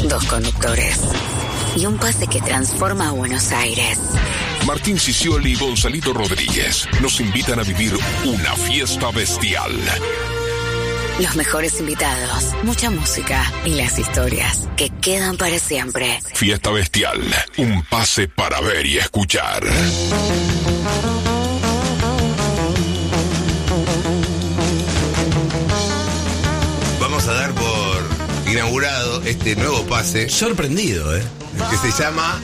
2 conductores y un pase que transforma a Buenos Aires. Martín Sicioli y Gonzalito Rodríguez nos invitan a vivir una fiesta bestial. Los mejores invitados, mucha música y las historias que quedan para siempre. Fiesta bestial, un pase para ver y escuchar. Vamos a dar por inaugurado este nuevo pase. Sorprendido, Que se llama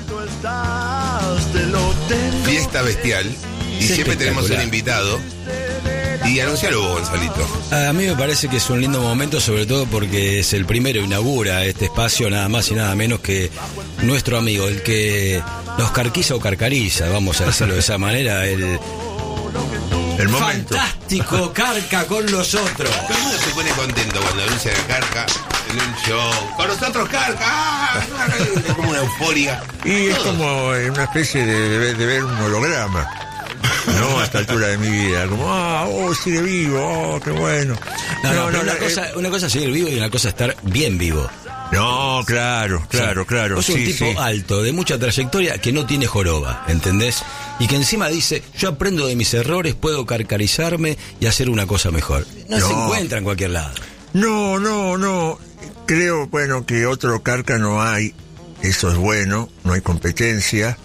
Fiesta Bestial. Y siempre tenemos un invitado. Y anuncialo vos, Gonzalito. A mí me parece que es un lindo momento, sobre todo porque es el primero, inaugura este espacio nada más y nada menos que nuestro amigo, el que nos carquiza o carcariza, vamos a decirlo de esa manera, el momento. Fantástico Carca con nosotros. Todo el mundo se pone contento cuando anuncia a Carca en un show. ¡Con nosotros, Carca! Es como una euforia. Y es como una especie de ver un holograma. No, a esta altura de mi vida, como, sigue vivo, qué bueno. No, una cosa es seguir vivo y una cosa es estar bien vivo. No, claro. Es un tipo alto, de mucha trayectoria, que no tiene joroba, ¿entendés? Y que encima dice, yo aprendo de mis errores, puedo carcarizarme y hacer una cosa mejor. No se encuentra en cualquier lado. No. Creo, que otro Carca no hay. Eso es bueno, no hay competencia.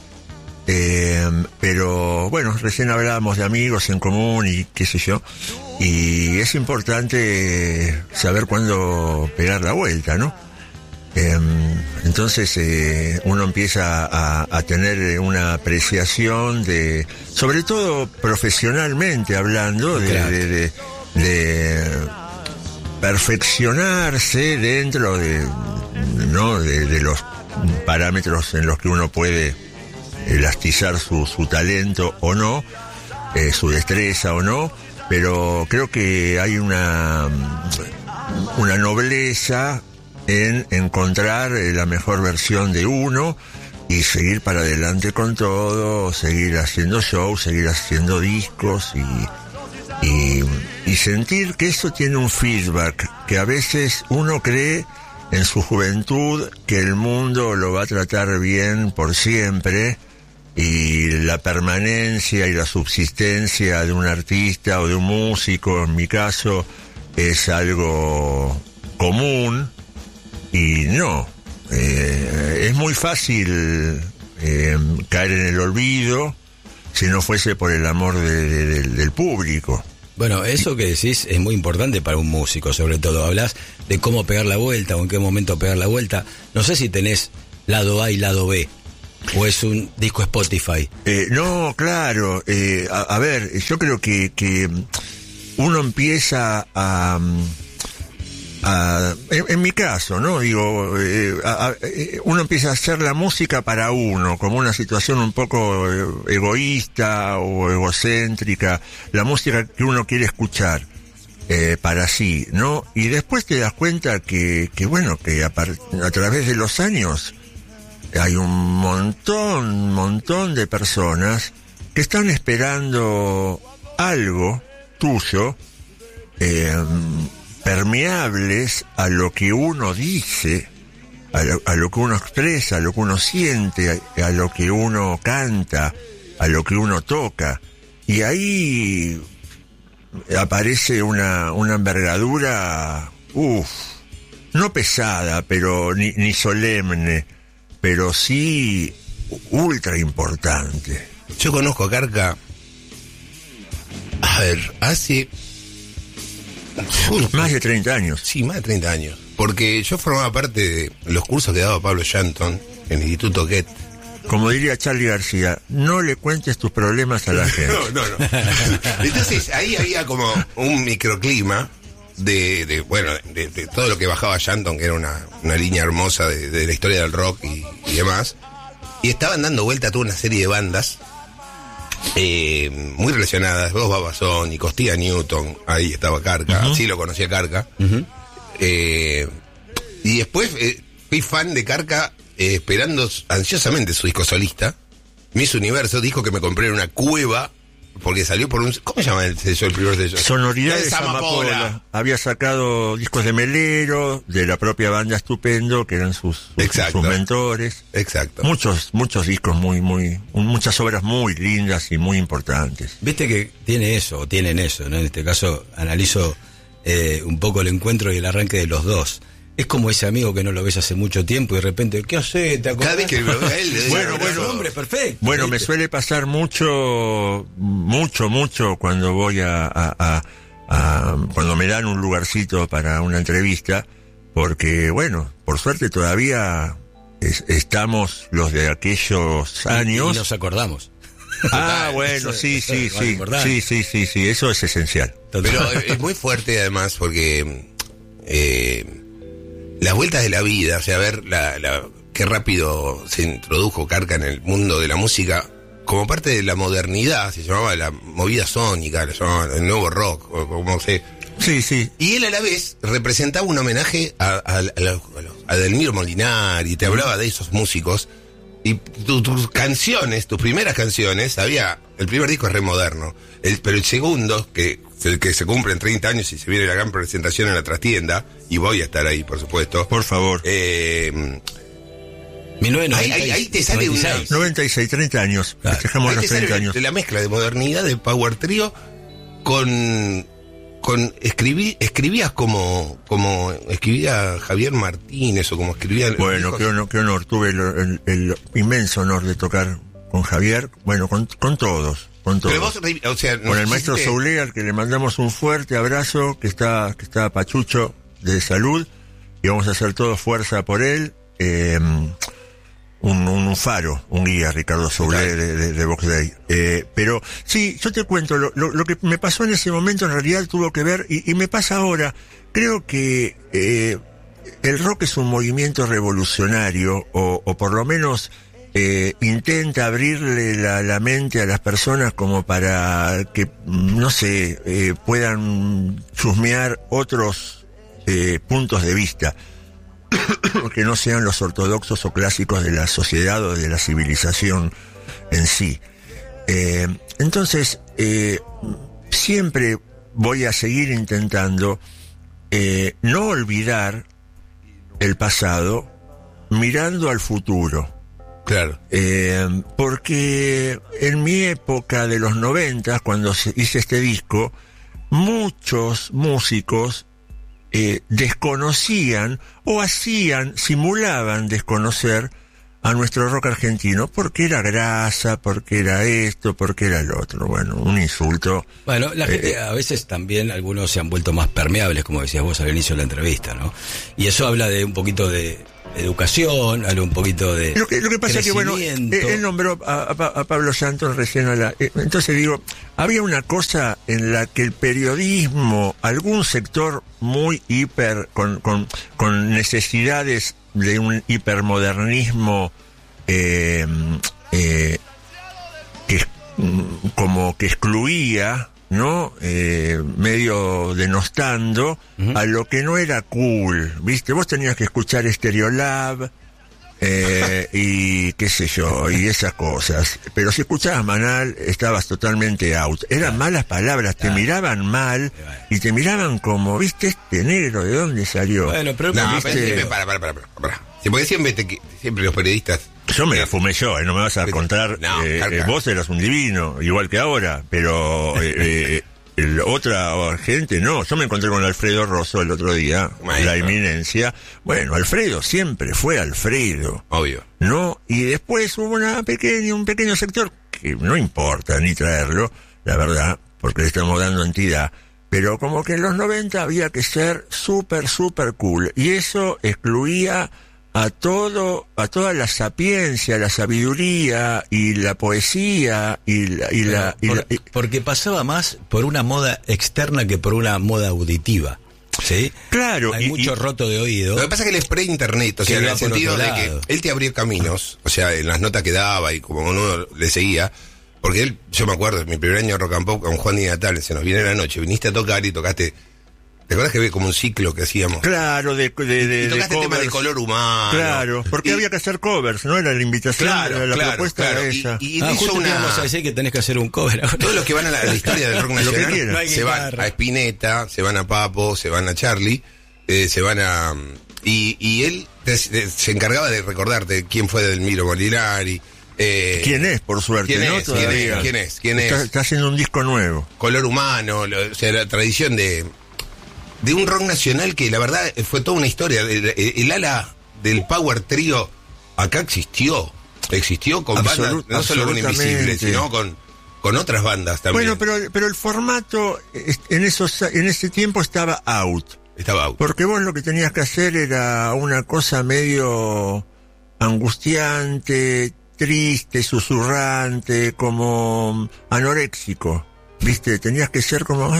Pero recién hablábamos de amigos en común y qué sé yo, y es importante saber cuándo pegar la vuelta, ¿no? Entonces uno empieza a tener una apreciación de, sobre todo profesionalmente hablando, de perfeccionarse dentro de los parámetros en los que uno puede elastizar su talento o no, su destreza o no, pero creo que hay una nobleza en encontrar la mejor versión de uno y seguir para adelante con todo, seguir haciendo shows, seguir haciendo discos y sentir que eso tiene un feedback, que a veces uno cree en su juventud que el mundo lo va a tratar bien por siempre, y la permanencia y la subsistencia de un artista o de un músico, en mi caso, es algo común, y no, es muy fácil caer en el olvido si no fuese por el amor del público. Bueno, eso que decís es muy importante para un músico, sobre todo. Hablás de cómo pegar la vuelta o en qué momento pegar la vuelta. No sé si tenés lado A y lado B, o es un disco Spotify. No, claro. A ver, yo creo que uno empieza en mi caso, ¿no? Digo, uno empieza a hacer la música para uno, como una situación un poco egoísta o egocéntrica, la música que uno quiere escuchar para sí, ¿no? Y después te das cuenta que a través de los años hay un montón de personas que están esperando algo tuyo, permeables a lo que uno dice, a lo que uno expresa, a lo que uno siente, a lo que uno canta, a lo que uno toca. Y ahí aparece una envergadura, no pesada, pero ni solemne, pero sí ultra importante. Yo conozco a Carca, hace más de 30 años. Sí, más de 30 años. Porque yo formaba parte de los cursos que daba Pablo Shanton en el Instituto Goethe. Como diría Charly García, no le cuentes tus problemas a la gente. No. Entonces ahí había como un microclima de todo lo que bajaba Shanton, que era una línea hermosa de la historia del rock y demás. Y estaban dando vuelta toda una serie de bandas muy relacionadas, Dos Babasón y Costilla Newton. Ahí estaba Carca, así lo conocía Carca. Y después fui fan de Carca, esperando ansiosamente su disco solista, Miss Universo, disco que me compré en una cueva porque salió por un... ¿Cómo se llama el sello, el primer sello? Sonoridades Amapola. Había sacado discos de Melero, de la propia banda Estupendo, que eran sus mentores. Exacto. Muchos discos muchas obras muy lindas y muy importantes. Viste que tienen eso, ¿no? En este caso analizo un poco el encuentro y el arranque de los dos. Es como ese amigo que no lo ves hace mucho tiempo y de repente, ¿qué haces? ¿Te acordás? Cada vez que lo veo a él, bueno, hombre, perfecto. Bueno, ¿viste? me suele pasar mucho cuando voy cuando me dan un lugarcito para una entrevista, porque, bueno, por suerte todavía estamos los de aquellos años. Y nos acordamos. Bueno, sí, eso es esencial. Pero es muy fuerte además porque las vueltas de la vida, o sea, ver qué rápido se introdujo Carca en el mundo de la música como parte de la modernidad, se llamaba la movida sónica, lo llamaban el nuevo rock, o como se... Sí. Y él a la vez representaba un homenaje a Delmiro Molinar y te hablaba de esos músicos. Y tus canciones, tus primeras canciones, el primer disco es re moderno, pero el segundo, que se cumple en 30 años y se viene la gran presentación en la trastienda, y voy a estar ahí, por supuesto. Por favor. 1996. Ahí te sale 96, 30 años. Claro. Festejamos los 30 años. La mezcla de modernidad de Power Trio con escribías como escribía Javier Martínez o como escribía... Bueno, qué honor. Tuve el inmenso honor de tocar con Javier, bueno, con todos. Pero vos, o sea, con el maestro Soule, al que le mandamos un fuerte abrazo, que está pachucho de salud, y vamos a hacer todo fuerza por él. Un faro, un guía, Ricardo Soule de Vox Day. Pero sí, yo te cuento, lo que me pasó en ese momento en realidad tuvo que ver, y me pasa ahora. Creo que el rock es un movimiento revolucionario, o por lo menos intenta abrirle la mente a las personas como para que, no sé, puedan chusmear otros puntos de vista que no sean los ortodoxos o clásicos de la sociedad o de la civilización en sí. Entonces, siempre voy a seguir intentando no olvidar el pasado mirando al futuro. Claro. Porque en mi época de los 90, cuando hice este disco, muchos músicos desconocían o simulaban desconocer a nuestro rock argentino, porque era grasa, porque era esto, porque era el otro. Bueno, un insulto. Bueno, la gente a veces también, algunos se han vuelto más permeables, como decías vos al inicio de la entrevista, ¿no? Y eso habla de un poquito de educación, habla un poquito de lo que pasa es que, bueno, él nombró a Pablo Santos recién entonces digo, había una cosa en la que el periodismo, algún sector muy con necesidades de un hipermodernismo que como que excluía, ¿no? Medio denostando a lo que no era cool, ¿viste? Vos tenías que escuchar Stereolab y qué sé yo, y esas cosas. Pero si escuchabas Manal, estabas totalmente out. Eran malas palabras, te miraban mal y te miraban como, ¿viste? Este negro, ¿de dónde salió? Bueno, pero no, ¿viste? pero para. Sí, porque siempre los periodistas... Yo me la fumé yo, no me vas a contar. Vos eras un divino, igual que ahora, pero otra gente no. Yo me encontré con Alfredo Rosso el otro día, la eminencia. Bueno, Alfredo siempre fue Alfredo. Obvio. ¿No? Y después hubo un pequeño sector que no importa ni traerlo, la verdad, porque le estamos dando entidad. Pero como que en los 90 había que ser súper cool. Y eso excluía a toda la sapiencia, la sabiduría y la poesía porque pasaba más por una moda externa que por una moda auditiva, ¿sí? Claro. Hay mucho roto de oído. Lo que pasa es que el spray internet, o sea, en el sentido de que él te abrió caminos, o sea, en las notas que daba y como uno le seguía, porque él, yo me acuerdo, mi primer año de Rock and Pop con Juan Di Natale, se nos viene la noche, viniste a tocar y tocaste ¿Te acuerdas que había como un ciclo que hacíamos? Claro, y tocaste covers. tema de Color Humano. Claro, porque había que hacer covers, ¿no? Era la invitación, la propuesta era esa. Y hizo hizo justo te vamos a decir que tenés que hacer un cover ahora. Todos los que van a la historia del rock Lo que nacional quieran. No hay se van guitarra. a Spinetta, se van a Papo, se van a Charlie, se van a... Y él se encargaba de recordarte quién fue Delmiro Molinari. ¿Quién es, por suerte, ¿Quién no? es? Todavía. ¿Quién es? Está haciendo un disco nuevo. Color Humano, o sea, la tradición de un rock nacional que la verdad fue toda una historia. El ala del Power Trio acá existió con bandas, no solo con Invisible, sino con otras bandas también. Bueno, pero el formato en ese tiempo estaba out. Estaba out. Porque vos lo que tenías que hacer era una cosa medio angustiante, triste, susurrante, como anoréxico. ¿Viste? Tenías que ser como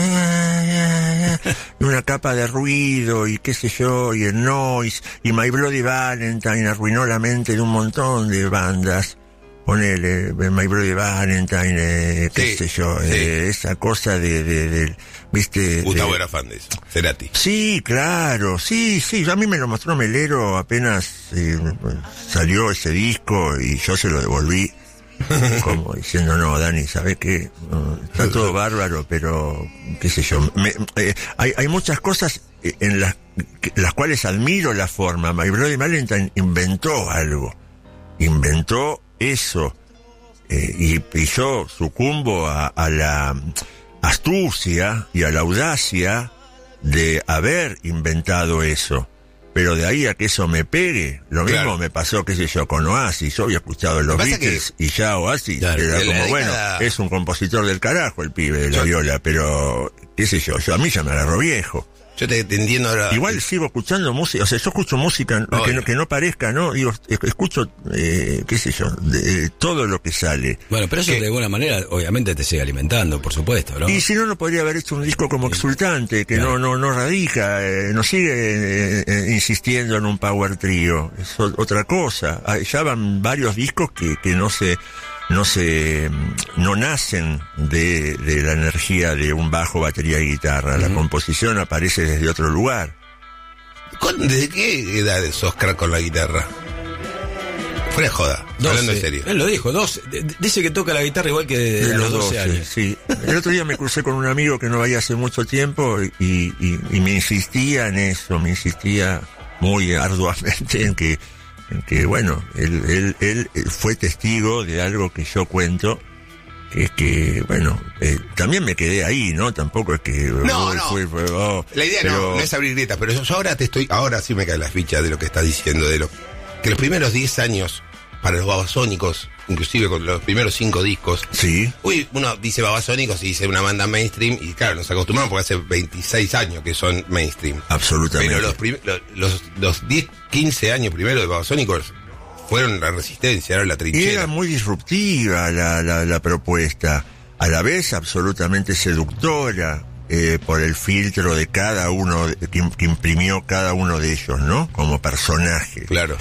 y una capa de ruido y qué sé yo, y el noise, y My Bloody Valentine arruinó la mente de un montón de bandas. Ponele My Bloody Valentine, qué sé yo, esa cosa de ¿viste? Gustavo era fan de eso, Cerati. Sí, claro, sí, a mí me lo mostró Melero apenas salió ese disco y yo se lo devolví. Como diciendo, no, Dani, ¿sabes qué? Está todo bárbaro, pero qué sé yo. Hay muchas cosas en las cuales admiro la forma. My Bloody Valentine inventó algo. Inventó eso. Y yo sucumbo a la astucia y a la audacia de haber inventado eso. Pero de ahí a que eso me pegue, lo mismo me pasó, qué sé yo, con Oasis. Yo había escuchado los Beatles y ya Oasis era como, bueno, es un compositor del carajo el pibe de la viola, pero qué sé yo, a mí ya me agarró viejo. Yo te entiendo ahora. Igual sigo escuchando música, o sea, yo escucho música que no parezca, ¿no? Digo, escucho, qué sé yo, todo lo que sale. Bueno, pero eso de alguna manera, obviamente te sigue alimentando, por supuesto, ¿no? Y si no podría haber hecho un disco como Exultante, que no radica, no sigue insistiendo en un power trio. Es otra cosa. Ya van varios discos que no nacen de la energía de un bajo, batería y guitarra. La composición aparece desde otro lugar. ¿Desde qué edad sos crack con la guitarra? Fuera de joda, 12, hablando en serio. Él lo dijo, dice que toca la guitarra igual que de los 12 años. Sí. El otro día me crucé con un amigo que no veía hace mucho tiempo y me insistía en eso, me insistía muy arduamente en que bueno, él fue testigo de algo que yo cuento, que es que, bueno, también me quedé ahí, ¿no? Tampoco es que... La idea no es abrir grietas, pero yo ahora sí me cae la ficha de lo que estás diciendo, que los primeros 10 años, para los Babasónicos, inclusive con los primeros 5 discos, uno dice Babasónicos y dice una banda mainstream, y claro, nos acostumbramos porque hace 26 años que son mainstream. Absolutamente. Pero los 10, 15 años primero de Babasónicos fueron la resistencia, era la trinchera. Y era muy disruptiva la propuesta, a la vez absolutamente seductora, por el filtro de cada uno, que imprimió cada uno de ellos, ¿no? Como personaje. Claro.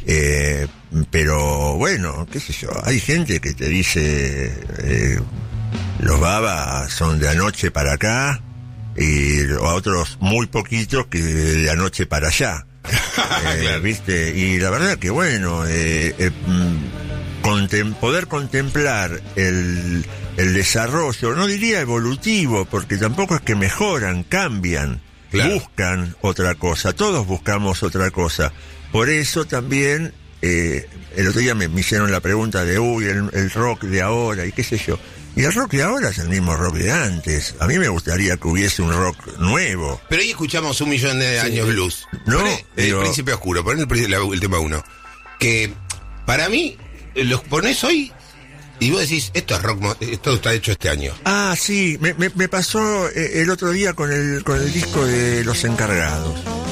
Pero bueno, qué sé yo, hay gente que te dice los Babas son de anoche para acá, y a otros muy poquitos que de anoche para allá. Claro. ¿Viste? Y la verdad que bueno, poder contemplar el desarrollo, no diría evolutivo, porque tampoco es que mejoran, cambian, buscan otra cosa, todos buscamos otra cosa. Por eso también, el otro día me hicieron la pregunta de, el rock de ahora, y qué sé yo. Y el rock de ahora es el mismo rock de antes. A mí me gustaría que hubiese un rock nuevo. Pero ahí escuchamos 1.000.000 de años blues. No, el Príncipe Oscuro, poné el tema 1. Que, para mí, los ponés hoy y vos decís, esto es rock, esto está hecho este año. Ah, sí, me pasó el otro día con el disco de Los Encargados.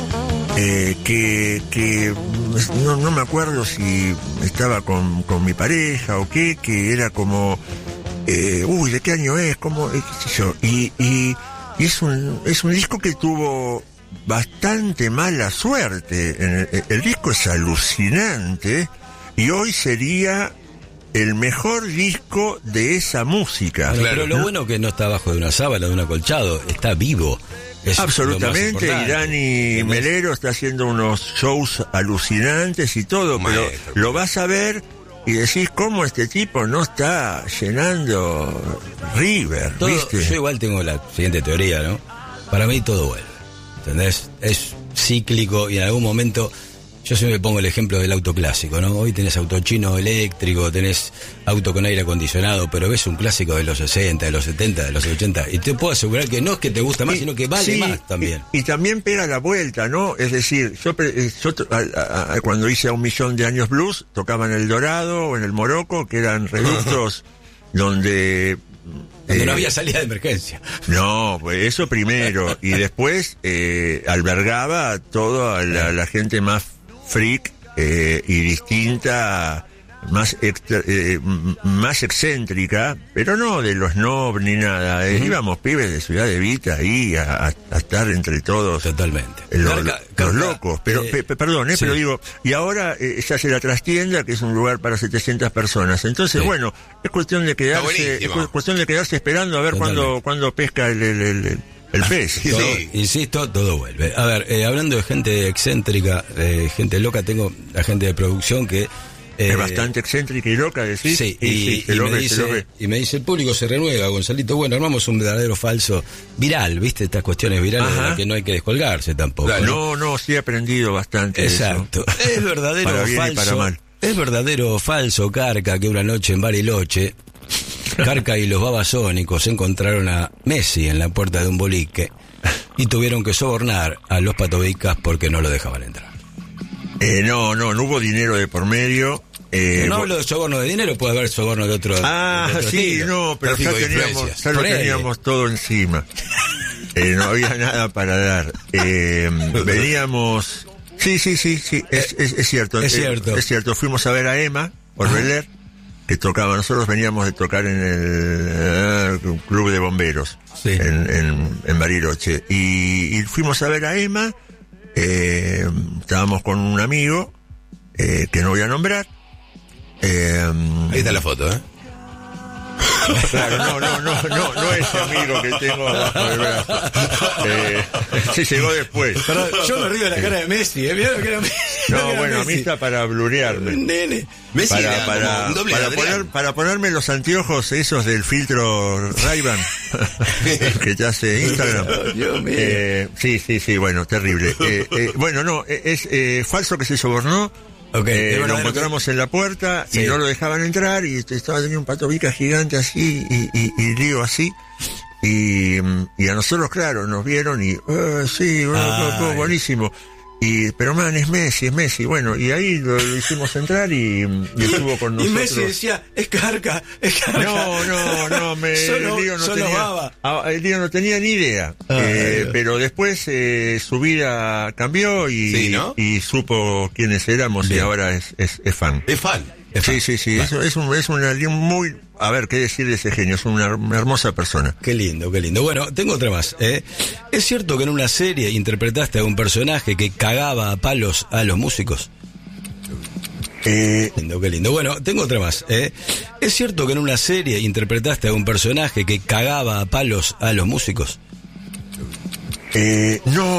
Que no me acuerdo si estaba con mi pareja o qué, que era como ¿de qué año es? ¿Cómo? ¿Qué sé yo? Y es un disco que tuvo bastante mala suerte. El disco es alucinante y hoy sería el mejor disco de esa música. Bueno, pero lo bueno que no está abajo de una sábana, de un acolchado, está vivo. Es absolutamente, y Dani Melero está haciendo unos shows alucinantes y todo, pero lo vas a ver y decís cómo este tipo no está llenando River, todo, ¿viste? Yo igual tengo la siguiente teoría, ¿no? Para mí todo vuelve, ¿entendés? Es cíclico y en algún momento... Yo siempre pongo el ejemplo del auto clásico, ¿no? Hoy tenés auto chino eléctrico, tenés auto con aire acondicionado, pero ves un clásico de los 60, de los 70, de los 80, y te puedo asegurar que no es que te gusta más, sino que vale más también. Y también pega la vuelta, ¿no? Es decir, yo cuando hice A 1.000.000 de años blues, tocaba en El Dorado o en el Morocco, que eran reductos donde no había salida de emergencia. No, pues eso primero. Y después albergaba a toda la gente más freak y distinta, más excéntrica, pero no de los snob ni nada. Íbamos pibes de Ciudad de Vita ahí a estar entre todos. Totalmente. Los locos. Pero, perdón, sí. pero digo, y ahora se hace la trastienda, que es un lugar para 700 personas. Entonces, sí. Bueno, es cuestión de quedarse esperando a ver cuándo pesca el pez. Insisto, todo vuelve. A ver, hablando de gente excéntrica, gente loca, tengo la gente de producción que... es bastante excéntrica y loca, decís. Sí, y me dice, el público se renueva, Gonzalito. Bueno, armamos un verdadero falso viral, ¿viste? Estas cuestiones virales de las que no hay que descolgarse tampoco. No, sí he aprendido bastante. Exacto. Eso. Es verdadero para bien falso. Y para mal. Es verdadero o falso, Carca, que una noche en Bariloche, Carca y los babasónicos encontraron a Messi en la puerta de un boliche y tuvieron que sobornar a los patobicas porque no lo dejaban entrar. No hubo dinero de por medio. No hablo de soborno de dinero, puede haber soborno de otro. Sí, no, pero ya lo teníamos todo encima. No había nada para dar. Veníamos. Sí, es cierto. Es cierto. Es cierto, fuimos a ver a Emma Orbeler, que tocaba. Nosotros veníamos de tocar en el club de bomberos, sí. en Bariloche. Y fuimos a ver a Emma. Estábamos con un amigo que no voy a nombrar. Ahí está la foto, Claro, no ese amigo que tengo abajo del brazo. Sí, llegó después. Perdón, yo me río de la cara de Messi, ¿vieron que era Messi? A mí está para blurearme. Nene. Messi para ponerme los anteojos esos del filtro Ray-Ban que te hace Instagram. Dios mío. Sí, bueno, terrible. Es falso que se sobornó. Okay, lo encontramos en la puerta y no lo dejaban entrar y estaba teniendo un patobica gigante así y lío así y a nosotros, claro, nos vieron y buenísimo. Pero es Messi, bueno, y ahí lo hicimos entrar y estuvo con nosotros. Y Messi decía, es Carca. El Lío no tenía ni idea. Pero después su vida cambió y supo quiénes éramos. Bien. Y ahora es fan. Es fan. Sí. Eso es una muy... A ver, ¿qué decir de ese genio? Es una hermosa persona. Qué lindo. Bueno, tengo otra más. ¿Es cierto que en una serie interpretaste a un personaje que cagaba a palos a los músicos? Qué lindo. Bueno, tengo otra más. ¿Es cierto que en una serie interpretaste a un personaje que cagaba a palos a los músicos? No.